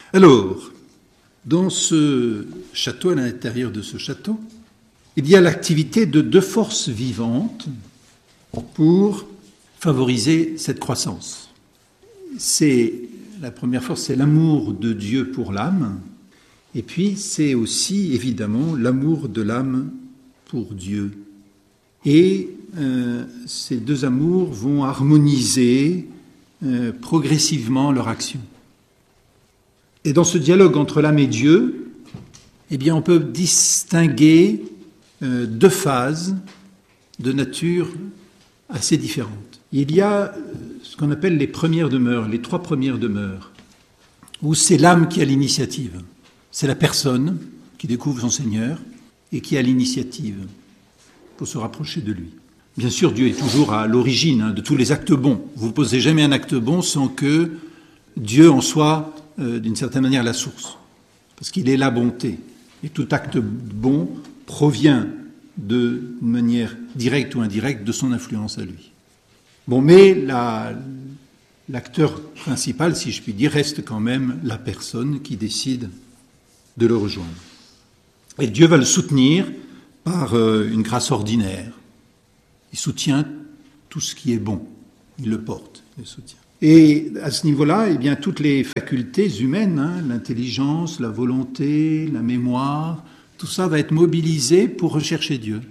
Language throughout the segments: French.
Alors, dans ce château, à l'intérieur de ce château, il y a l'activité de deux forces vivantes pour favoriser cette croissance. La première force, c'est l'amour de Dieu pour l'âme, et puis c'est aussi évidemment l'amour de l'âme pour Dieu. Et ces deux amours vont harmoniser progressivement leur action. Et dans ce dialogue entre l'âme et Dieu, eh bien, on peut distinguer deux phases de nature assez différentes. Il y a ce qu'on appelle les premières demeures, les trois premières demeures, où c'est l'âme qui a l'initiative. C'est la personne qui découvre son Seigneur et qui a l'initiative pour se rapprocher de lui. Bien sûr, Dieu est toujours à l'origine de tous les actes bons. Vous ne posez jamais un acte bon sans que Dieu en soit, d'une certaine manière, la source. Parce qu'il est la bonté. Et tout acte bon provient de manière directe ou indirecte de son influence à lui. Bon, mais l'acteur principal, si je puis dire, reste quand même la personne qui décide de le rejoindre. Et Dieu va le soutenir par une grâce ordinaire. Il soutient tout ce qui est bon. Il le porte, il le soutient. Et à ce niveau-là, eh bien, toutes les facultés humaines, l'intelligence, la volonté, la mémoire, tout ça va être mobilisé pour rechercher Dieu.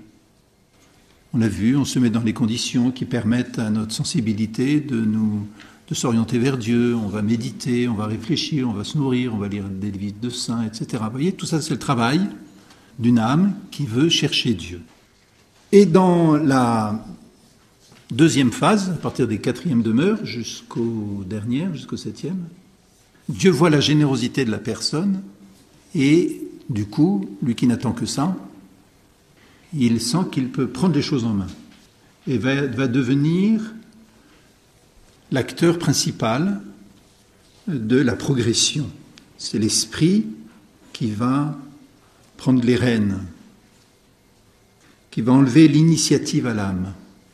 On l'a vu, on se met dans les conditions qui permettent à notre sensibilité de s'orienter vers Dieu. On va méditer, on va réfléchir, on va se nourrir, on va lire des livres de saints, etc. Vous voyez, tout ça, c'est le travail d'une âme qui veut chercher Dieu. Et dans la deuxième phase, à partir des quatrièmes demeures jusqu'aux dernières, jusqu'au septième, Dieu voit la générosité de la personne et du coup, lui qui n'attend que ça, il sent qu'il peut prendre les choses en main et va devenir l'acteur principal de la progression. C'est l'esprit qui va prendre les rênes, qui va enlever l'initiative à l'âme.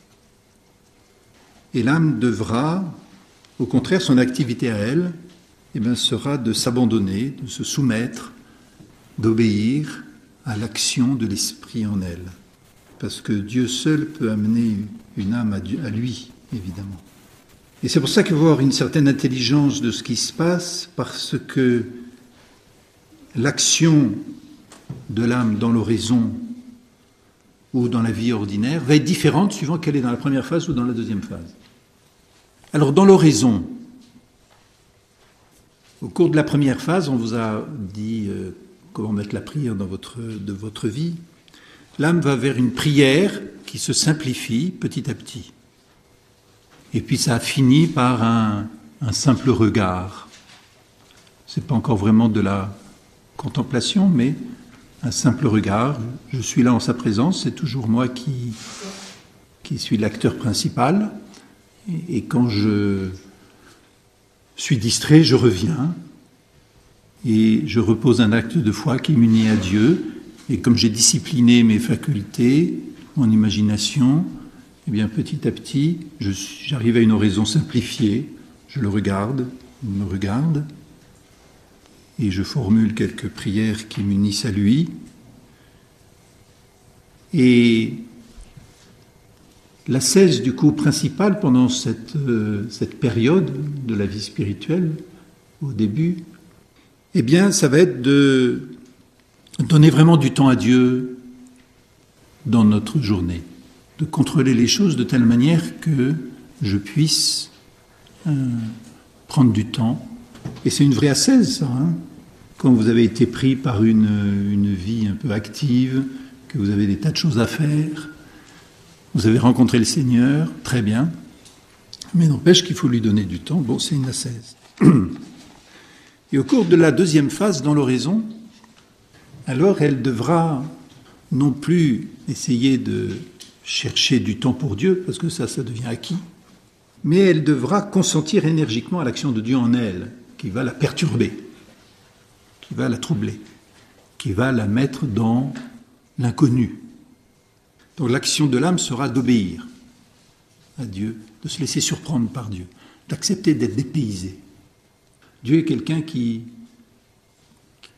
Et l'âme devra, au contraire, son activité à elle, sera de s'abandonner, de se soumettre, d'obéir à l'action de l'esprit en elle. Parce que Dieu seul peut amener une âme à lui, évidemment. Et c'est pour ça qu'il faut avoir une certaine intelligence de ce qui se passe, parce que l'action de l'âme dans l'oraison ou dans la vie ordinaire va être différente suivant qu'elle est dans la première phase ou dans la deuxième phase. Alors, dans l'oraison, au cours de la première phase, on vous a dit comment mettre la prière de votre vie. L'âme va vers une prière qui se simplifie petit à petit. Et puis ça finit par un simple regard. C'est pas encore vraiment de la contemplation, mais un simple regard. Je suis là en sa présence, c'est toujours moi qui suis l'acteur principal. Et quand je suis distrait, je reviens et je repose un acte de foi qui m'unit à Dieu. Et comme j'ai discipliné mes facultés, mon imagination, eh bien petit à petit, j'arrive à une oraison simplifiée. Je le regarde, il me regarde, et je formule quelques prières qui m'unissent à lui. Et l'ascèse du coup principale pendant cette période de la vie spirituelle, au début, eh bien ça va être de donner vraiment du temps à Dieu dans notre journée, de contrôler les choses de telle manière que je puisse prendre du temps. Et c'est une vraie ascèse, ça. Quand vous avez été pris par une vie un peu active, que vous avez des tas de choses à faire, vous avez rencontré le Seigneur, très bien, mais n'empêche qu'il faut lui donner du temps. Bon, c'est une ascèse. Et au cours de la deuxième phase dans l'oraison, alors elle devra non plus essayer de chercher du temps pour Dieu, parce que ça devient acquis, mais elle devra consentir énergiquement à l'action de Dieu en elle, qui va la perturber, qui va la troubler, qui va la mettre dans l'inconnu. Donc l'action de l'âme sera d'obéir à Dieu, de se laisser surprendre par Dieu, d'accepter d'être dépaysé. Dieu est quelqu'un qui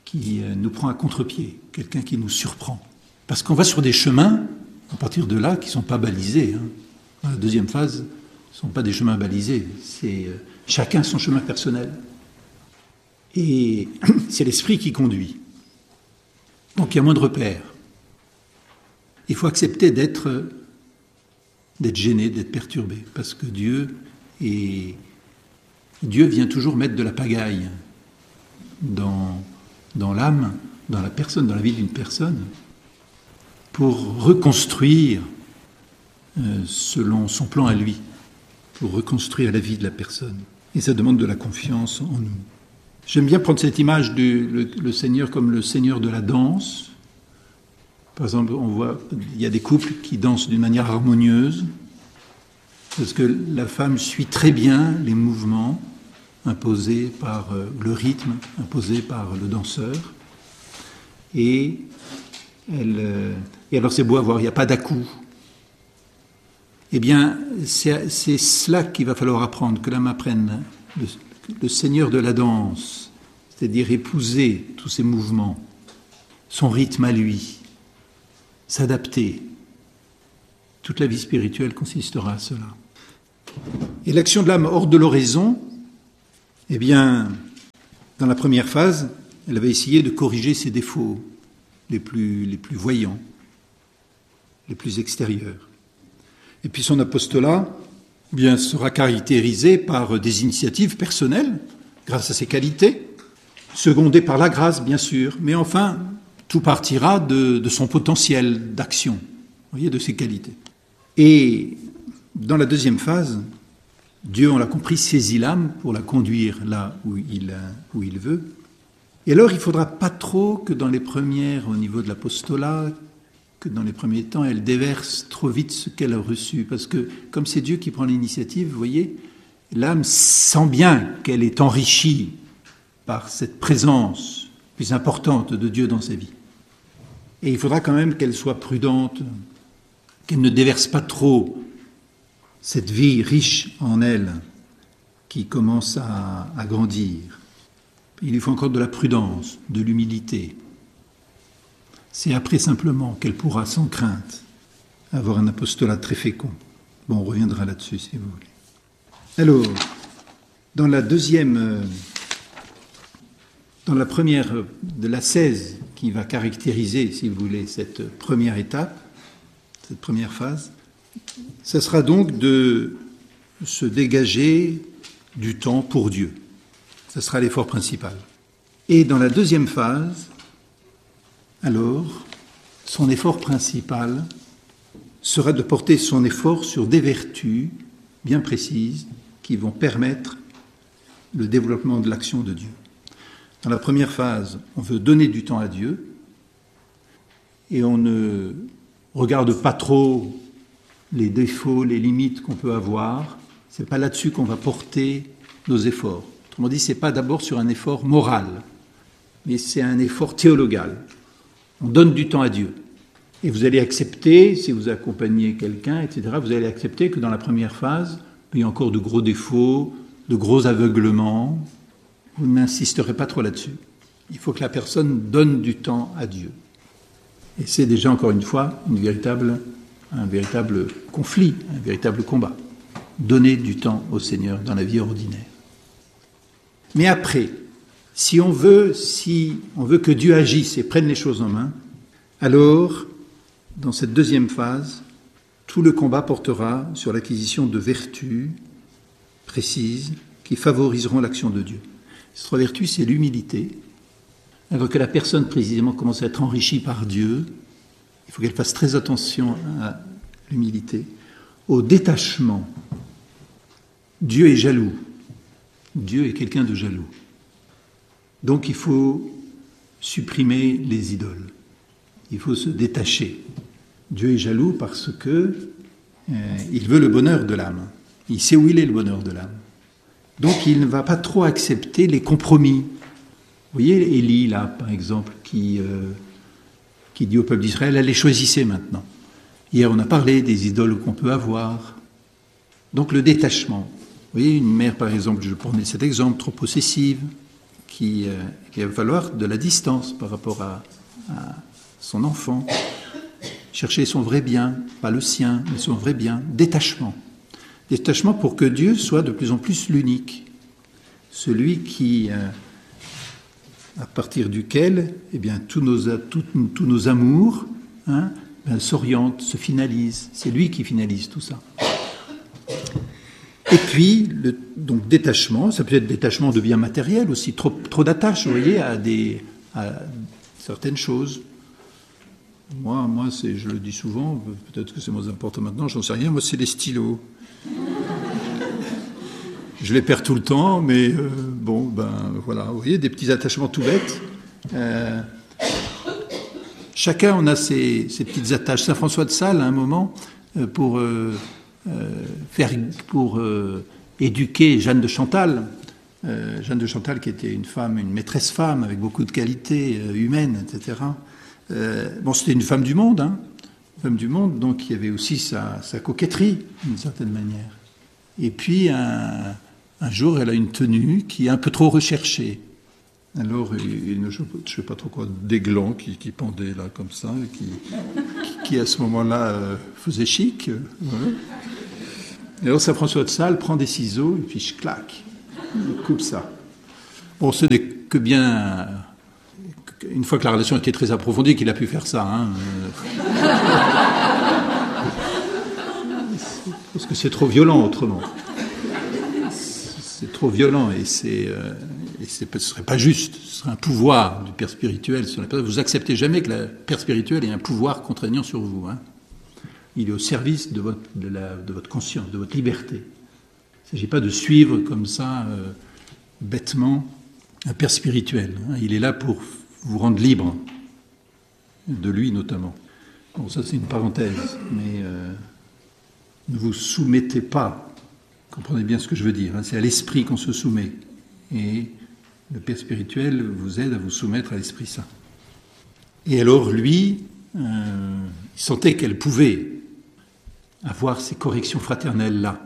qui nous prend à contre-pied, quelqu'un qui nous surprend. Parce qu'on va sur des chemins, à partir de là, qui ne sont pas balisés. Dans la deuxième phase, ce ne sont pas des chemins balisés, c'est chacun son chemin personnel. Et c'est l'esprit qui conduit. Donc il y a moins de repères. Il faut accepter d'être gêné, d'être perturbé, parce que Dieu vient toujours mettre de la pagaille dans l'âme, dans la personne, dans la vie d'une personne, pour reconstruire selon son plan à lui, pour reconstruire la vie de la personne. Et ça demande de la confiance en nous. J'aime bien prendre cette image le Seigneur comme le Seigneur de la danse. Par exemple, on voit, il y a des couples qui dansent d'une manière harmonieuse, parce que la femme suit très bien les mouvements imposés par le rythme, imposé par le danseur. Et alors c'est beau à voir, il n'y a pas d'à-coup. Eh bien, c'est cela qu'il va falloir apprendre, que l'âme apprenne. Le Seigneur de la danse, c'est-à-dire épouser tous ces mouvements, son rythme à lui, s'adapter. Toute la vie spirituelle consistera à cela. Et l'action de l'âme hors de l'oraison, eh bien, dans la première phase, elle va essayer de corriger ses défauts les plus voyants, les plus extérieurs. Et puis son apostolat, eh bien, sera caractérisé par des initiatives personnelles, grâce à ses qualités, secondées par la grâce, bien sûr, mais enfin, tout partira de son potentiel d'action, vous voyez, de ses qualités. Et dans la deuxième phase, Dieu, on l'a compris, saisit l'âme pour la conduire là où il veut. Et alors, il ne faudra pas trop que dans les premières, au niveau de l'apostolat, que dans les premiers temps, elle déverse trop vite ce qu'elle a reçu. Parce que, comme c'est Dieu qui prend l'initiative, vous voyez, l'âme sent bien qu'elle est enrichie par cette présence plus importante de Dieu dans sa vie. Et il faudra quand même qu'elle soit prudente, qu'elle ne déverse pas trop cette vie riche en elle qui commence à grandir. Il lui faut encore de la prudence, de l'humilité. C'est après simplement qu'elle pourra, sans crainte, avoir un apostolat très fécond. Bon, on reviendra là-dessus si vous voulez. Alors, dans la première de la 16, qui va caractériser, si vous voulez, cette première étape, cette première phase, ça sera donc de se dégager du temps pour Dieu. Ce sera l'effort principal. Et dans la deuxième phase, alors, son effort principal sera de porter son effort sur des vertus bien précises qui vont permettre le développement de l'action de Dieu. Dans la première phase, on veut donner du temps à Dieu et on ne regarde pas trop les défauts, les limites qu'on peut avoir. Ce n'est pas là-dessus qu'on va porter nos efforts. Autrement dit, ce n'est pas d'abord sur un effort moral, mais c'est un effort théologal. On donne du temps à Dieu. Et vous allez accepter, si vous accompagnez quelqu'un, etc., vous allez accepter que dans la première phase, il y a encore de gros défauts, de gros aveuglements. Vous n'insisterez pas trop là-dessus. Il faut que la personne donne du temps à Dieu. Et c'est déjà, encore une fois, un véritable conflit, un véritable combat. Donner du temps au Seigneur dans la vie ordinaire. Mais après, si on veut que Dieu agisse et prenne les choses en main, alors, dans cette deuxième phase, tout le combat portera sur l'acquisition de vertus précises qui favoriseront l'action de Dieu. Ces trois vertus, c'est l'humilité. Alors que la personne, précisément, commence à être enrichie par Dieu, il faut qu'elle fasse très attention à l'humilité, au détachement. Dieu est jaloux. Dieu est quelqu'un de jaloux. Donc il faut supprimer les idoles. Il faut se détacher. Dieu est jaloux parce que il veut le bonheur de l'âme. Il sait où il est le bonheur de l'âme. Donc il ne va pas trop accepter les compromis. Vous voyez Élie, là, par exemple, qui dit au peuple d'Israël, allez, choisissez maintenant. Hier, on a parlé des idoles qu'on peut avoir. Donc le détachement. Vous voyez, une mère, par exemple, je prenais cet exemple, trop possessive, qu'il va falloir de la distance par rapport à son enfant. Chercher son vrai bien, pas le sien, mais son vrai bien. Détachement. Détachement pour que Dieu soit de plus en plus l'unique. Celui qui, à partir duquel eh bien, tous nos amours s'orientent, se finalisent. C'est lui qui finalise tout ça. Et puis, donc détachement, ça peut être détachement de biens matériels aussi, trop d'attache, vous voyez, à certaines choses. Moi, je le dis souvent, peut-être que c'est moins important maintenant, j'en sais rien, moi c'est les stylos. Je les perds tout le temps, mais voilà, vous voyez, des petits attachements tout bêtes. Chacun, on a ses petites attaches. Saint François de Sales, à un moment, pour éduquer Jeanne de Chantal. Jeanne de Chantal, qui était une maîtresse femme, avec beaucoup de qualités humaines, etc. C'était une femme du monde, femme du monde, donc il y avait aussi sa coquetterie, d'une certaine manière. Et puis, un jour, elle a une tenue qui est un peu trop recherchée. Alors, je ne sais pas trop quoi, des glands qui pendaient là, comme ça, qui à ce moment-là, faisait chic. Voilà. Et alors, Saint François de Sales prend des ciseaux, et puis clac, il coupe ça. Bon, ce n'est que bien... Une fois que la relation était très approfondie, qu'il a pu faire ça. Parce que c'est trop violent autrement. C'est trop violent et ce ne serait pas juste. Ce serait un pouvoir du père spirituel sur la personne. Vous acceptez jamais que le père spirituel ait un pouvoir contraignant sur vous. Il est au service de votre conscience, de votre liberté. Il ne s'agit pas de suivre comme ça, bêtement, un père spirituel. Il est là pour vous rendre libre, de lui notamment. Bon, ça c'est une parenthèse, mais ne vous soumettez pas, comprenez bien ce que je veux dire, c'est à l'esprit qu'on se soumet, et le Père spirituel vous aide à vous soumettre à l'Esprit Saint. Et alors lui, il sentait qu'elle pouvait avoir ces corrections fraternelles-là.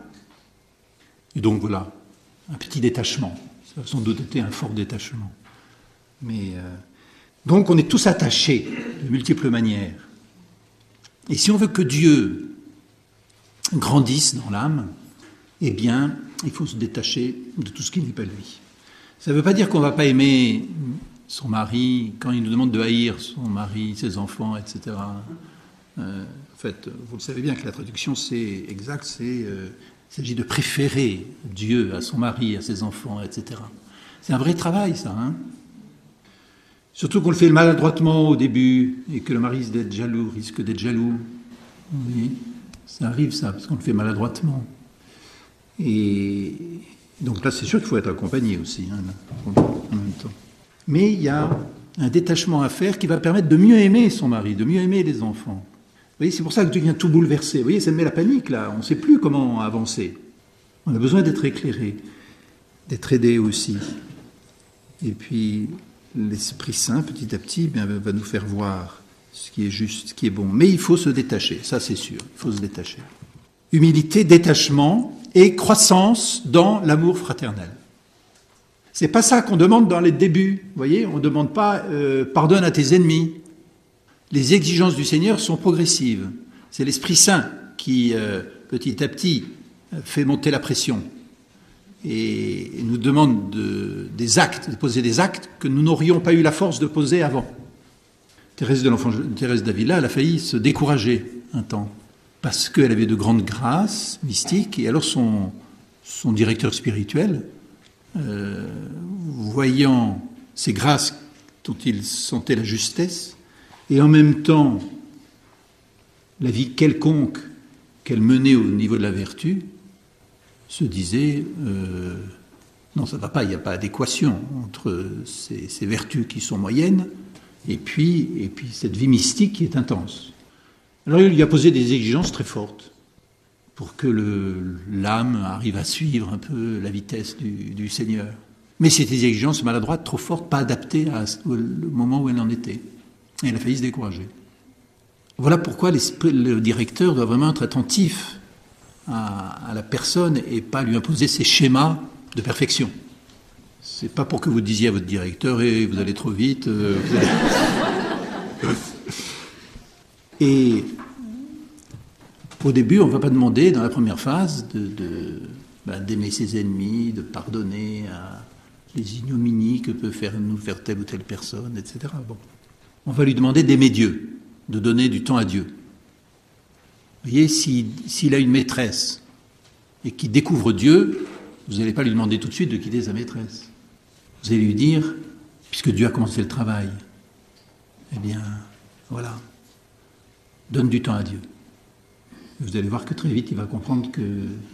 Et donc voilà, un petit détachement, ça a sans doute été un fort détachement. Mais... Donc on est tous attachés de multiples manières. Et si on veut que Dieu grandisse dans l'âme, eh bien, il faut se détacher de tout ce qui n'est pas lui. Ça ne veut pas dire qu'on ne va pas aimer son mari, quand il nous demande de haïr son mari, ses enfants, etc. En fait, vous le savez bien que la traduction, c'est exact, il s'agit de préférer Dieu à son mari, à ses enfants, etc. C'est un vrai travail, ça, Surtout qu'on le fait maladroitement au début et que le mari risque d'être jaloux. Oui, ça arrive ça, parce qu'on le fait maladroitement. Et donc là, c'est sûr qu'il faut être accompagné aussi, en même temps. Mais il y a un détachement à faire qui va permettre de mieux aimer son mari, de mieux aimer les enfants. Vous voyez, c'est pour ça que Dieu vient tout bouleverser. Vous voyez, ça me met la panique là, on ne sait plus comment avancer. On a besoin d'être éclairé, d'être aidé aussi. Et puis... l'Esprit Saint, petit à petit, va nous faire voir ce qui est juste, ce qui est bon. Mais il faut se détacher, ça c'est sûr, il faut se détacher. Humilité, détachement et croissance dans l'amour fraternel. C'est pas ça qu'on demande dans les débuts, vous voyez, on ne demande pas « pardonne à tes ennemis ». Les exigences du Seigneur sont progressives. C'est l'Esprit Saint qui, petit à petit, fait monter la pression. Et nous demande de poser des actes que nous n'aurions pas eu la force de poser avant. Thérèse d'Avila, elle a failli se décourager un temps, parce qu'elle avait de grandes grâces mystiques, et alors son directeur spirituel, voyant ces grâces dont il sentait la justesse, et en même temps la vie quelconque qu'elle menait au niveau de la vertu, se disait non, ça ne va pas, il n'y a pas d'adéquation entre ces vertus qui sont moyennes et puis cette vie mystique qui est intense. Alors il lui a posé des exigences très fortes pour que l'âme arrive à suivre un peu la vitesse du Seigneur. Mais c'était des exigences maladroites, trop fortes, pas adaptées au moment où elle en était. Et elle a failli se décourager. Voilà pourquoi le directeur doit vraiment être attentif à la personne et pas lui imposer ses schémas de perfection. C'est pas pour que vous disiez à votre directeur, vous allez trop vite. Et au début, on ne va pas demander, dans la première phase, d'aimer ses ennemis, de pardonner à les ignominies que peut nous faire telle ou telle personne, etc. Bon. On va lui demander d'aimer Dieu, de donner du temps à Dieu. Vous voyez, s'il a une maîtresse et qu'il découvre Dieu, vous n'allez pas lui demander tout de suite de quitter sa maîtresse. Vous allez lui dire, puisque Dieu a commencé le travail, eh bien, voilà, donne du temps à Dieu. Vous allez voir que très vite, il va comprendre que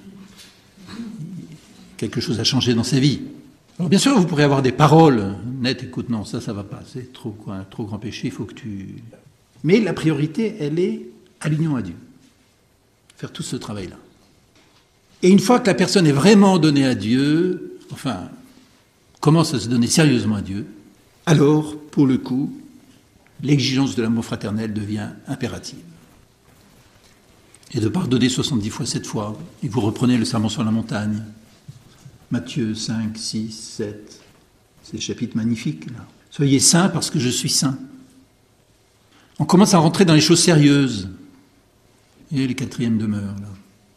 quelque chose a changé dans sa vie. Alors bien sûr, vous pourrez avoir des paroles nettes, écoute, non, ça va pas, c'est trop grand péché, il faut que tu... Mais la priorité, elle est à l'union à Dieu. Faire tout ce travail-là. Et une fois que la personne est vraiment donnée à Dieu, enfin, commence à se donner sérieusement à Dieu, alors, pour le coup, l'exigence de l'amour fraternel devient impérative. Et de pardonner 70 fois 7 fois, et vous reprenez le sermon sur la montagne, Matthieu 5, 6, 7, c'est des chapitres magnifiques, là. Soyez saints parce que je suis saint. On commence à rentrer dans les choses sérieuses. Et les 4e demeures, là.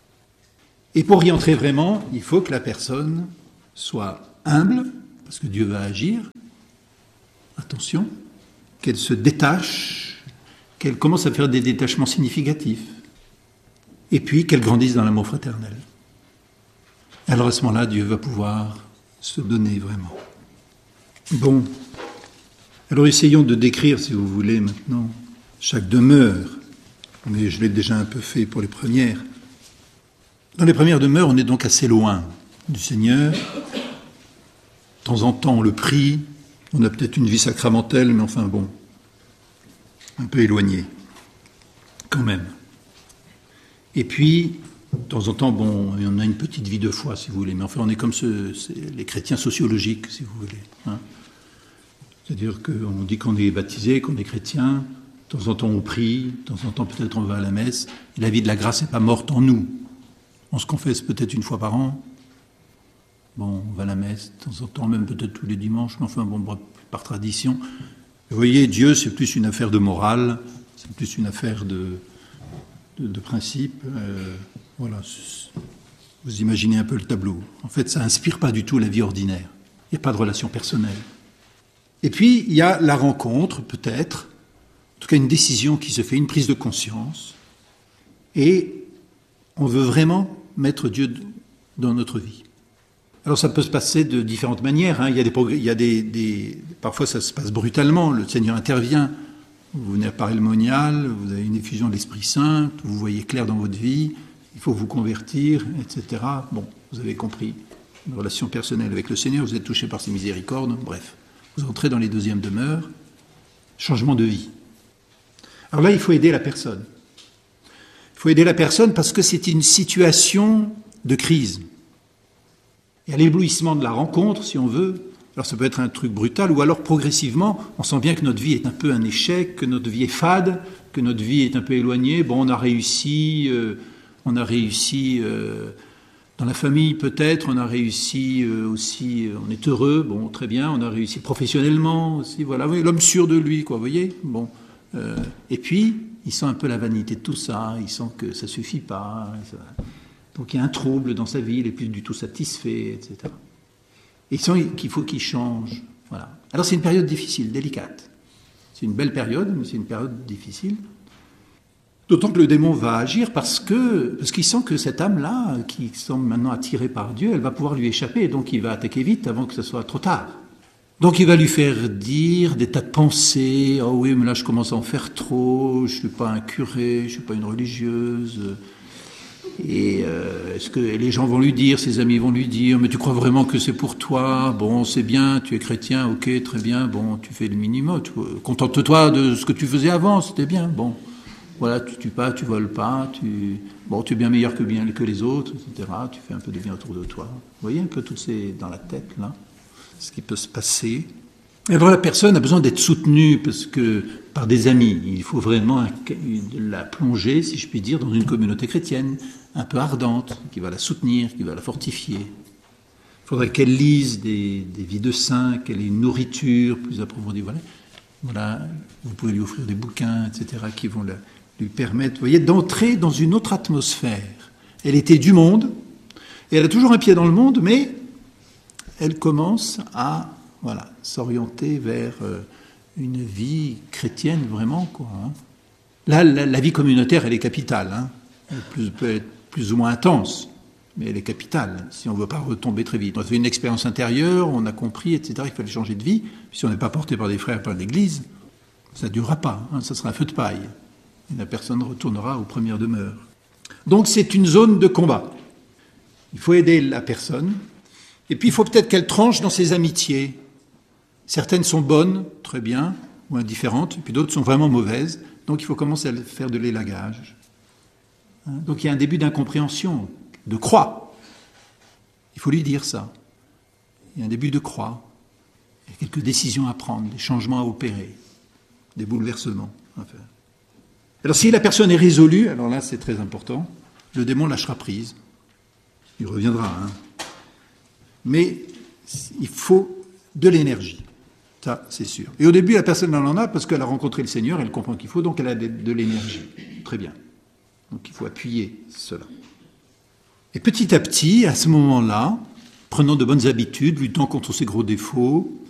Et pour y entrer vraiment, il faut que la personne soit humble, parce que Dieu va agir. Attention, qu'elle se détache, qu'elle commence à faire des détachements significatifs. Et puis qu'elle grandisse dans l'amour fraternel. Alors à ce moment-là, Dieu va pouvoir se donner vraiment. Bon, alors essayons de décrire, si vous voulez, maintenant, chaque demeure. Mais je l'ai déjà un peu fait pour les premières. Dans les premières demeures, on est donc assez loin du Seigneur. De temps en temps, on le prie. On a peut-être une vie sacramentelle, mais enfin bon, un peu éloigné, quand même. Et puis, de temps en temps, bon, on a une petite vie de foi, si vous voulez. Mais enfin, on est comme les chrétiens sociologiques, si vous voulez. Hein. C'est-à-dire qu'on dit qu'on est baptisé, qu'on est chrétien. De temps en temps, on prie. De temps en temps, peut-être, on va à la messe. Et la vie de la grâce n'est pas morte en nous. On se confesse peut-être une fois par an. Bon, on va à la messe. De temps en temps, même peut-être tous les dimanches. Mais enfin, bon, par tradition. Vous voyez, Dieu, c'est plus une affaire de morale. C'est plus une affaire de principe. Voilà. Vous imaginez un peu le tableau. En fait, ça n'inspire pas du tout la vie ordinaire. Il n'y a pas de relation personnelle. Et puis, il y a la rencontre, peut-être. En tout cas, une décision qui se fait, une prise de conscience. Et on veut vraiment mettre Dieu dans notre vie. Alors, ça peut se passer de différentes manières. Hein. Parfois, ça se passe brutalement. Le Seigneur intervient. Vous venez par le monial, vous avez une effusion de l'Esprit Saint, vous voyez clair dans votre vie, il faut vous convertir, etc. Bon, vous avez compris. Une relation personnelle avec le Seigneur, vous êtes touché par ses miséricordes, bref. Vous entrez dans les 2e demeures. Changement de vie. Alors là, il faut aider la personne. Il faut aider la personne parce que c'est une situation de crise. Et à l'éblouissement de la rencontre, si on veut, alors ça peut être un truc brutal, ou alors progressivement, on sent bien que notre vie est un peu un échec, que notre vie est fade, que notre vie est un peu éloignée. Bon, on a réussi dans la famille peut-être, on a réussi aussi, on est heureux, bon, très bien, on a réussi professionnellement aussi, voilà, oui, l'homme sûr de lui, quoi, vous voyez, bon. Et puis, il sent un peu la vanité de tout ça, il sent que ça suffit pas, donc il y a un trouble dans sa vie, il n'est plus du tout satisfait, etc. Et il sent qu'il faut qu'il change, voilà. Alors c'est une période difficile, délicate. C'est une belle période, mais c'est une période difficile. D'autant que le démon va agir parce qu'il sent que cette âme-là, qui semble maintenant attirée par Dieu, elle va pouvoir lui échapper, et donc il va attaquer vite avant que ce soit trop tard. Donc il va lui faire dire des tas de pensées. « Oh oui, mais là je commence à en faire trop, je ne suis pas un curé, je ne suis pas une religieuse. » Et est-ce que les gens vont lui dire, ses amis vont lui dire « Mais tu crois vraiment que c'est pour toi? Bon, c'est bien, tu es chrétien, ok, très bien, bon, tu fais le minimum, contente-toi de ce que tu faisais avant, c'était bien, bon. » Voilà, tu tues pas, tu voles pas, tu es bien meilleur que les autres, etc. Tu fais un peu de bien autour de toi. Vous voyez un peu tout c'est dans la tête, là, ce qui peut se passer. Et alors la personne a besoin d'être soutenue par des amis. Il faut vraiment la plonger, si je puis dire, dans une communauté chrétienne un peu ardente, qui va la soutenir, qui va la fortifier. Il faudrait qu'elle lise des vies de saints, qu'elle ait une nourriture plus approfondie. Voilà, vous pouvez lui offrir des bouquins, etc., qui vont lui permettre, vous voyez, d'entrer dans une autre atmosphère. Elle était du monde, et elle a toujours un pied dans le monde, mais elle commence à s'orienter vers une vie chrétienne, vraiment, quoi. Hein. Là, la vie communautaire, elle est capitale. Hein. Elle peut être plus ou moins intense, mais elle est capitale, si on ne veut pas retomber très vite. On a fait une expérience intérieure, on a compris, etc., il fallait changer de vie. Puis si on n'est pas porté par des frères, par l'église, ça ne durera pas, hein, ça sera un feu de paille. Et la personne retournera aux premières demeures. Donc c'est une zone de combat. Il faut aider la personne. Et puis il faut peut-être qu'elle tranche dans ses amitiés. Certaines sont bonnes, très bien, ou indifférentes, et puis d'autres sont vraiment mauvaises. Donc il faut commencer à faire de l'élagage. Donc il y a un début d'incompréhension, de croix. Il faut lui dire ça. Il y a un début de croix. Il y a quelques décisions à prendre, des changements à opérer, des bouleversements à faire. Alors si la personne est résolue, alors là c'est très important, le démon lâchera prise. Il reviendra. Hein. Mais il faut de l'énergie. Ça, c'est sûr. Et au début, la personne en a parce qu'elle a rencontré le Seigneur, elle comprend qu'il faut, donc elle a de l'énergie. Très bien. Donc il faut appuyer cela. Et petit à petit, à ce moment-là, prenant de bonnes habitudes, luttant contre ses gros défauts,